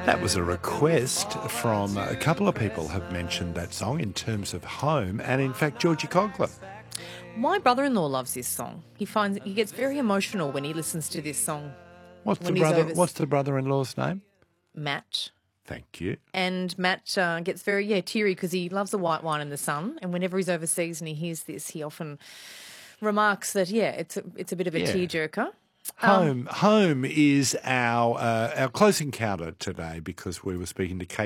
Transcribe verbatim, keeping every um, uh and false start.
That was a request from a couple of people have mentioned that song in terms of home, and in fact, Georgie Coghlan. My brother-in-law loves this song. He finds he gets very emotional when he listens to this song. What's the When he's brother? over- What's the brother-in-law's name? Matt. Thank you. And Matt uh, gets very, yeah, teary because he loves the white wine and the sun. And whenever he's overseas and he hears this, he often remarks that, yeah, it's a, it's a bit of a Yeah. tearjerker. Home, home is our uh, our close encounter today because we were speaking to Kate